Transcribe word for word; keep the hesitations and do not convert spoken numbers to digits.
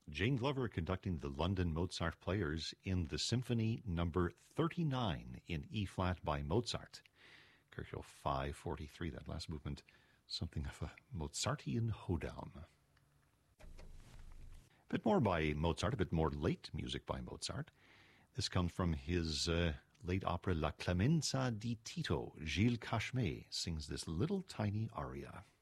Jane Glover conducting the London Mozart Players in the Symphony number thirty-nine in E-flat by Mozart. Kirchhoff five forty-three, that last movement, something of a Mozartian hoedown. A bit more by Mozart, a bit more late music by Mozart. This comes from his uh, late opera La Clemenza di Tito. Gilles Cashmé sings this little tiny aria.